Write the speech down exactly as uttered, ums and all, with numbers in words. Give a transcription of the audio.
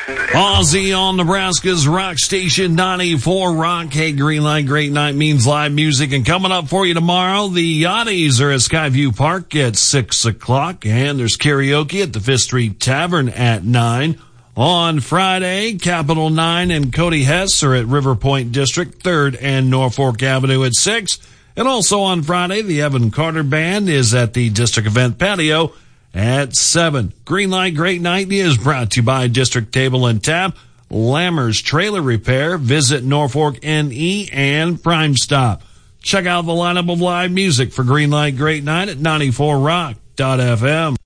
Ozzy on Nebraska's Rock Station ninety-four Rock. Hey, Green Light Great Night means live music. And coming up for you tomorrow, the Yachties are at Skyview Park at six o'clock. And there's karaoke at the Fifth Street Tavern at nine. On Friday, Capital nine and Cody Hess are at River Point District, third and Norfolk Avenue at six. And also on Friday, the Evan Carter Band is at the District Event Patio at seven. Green Light Great Night is brought to you by District Table and Tap, Lammer's Trailer Repair, Visit Norfolk N E, and Prime Stop. Check out the lineup of live music for Green Light Great Night at ninety-four rock dot f m.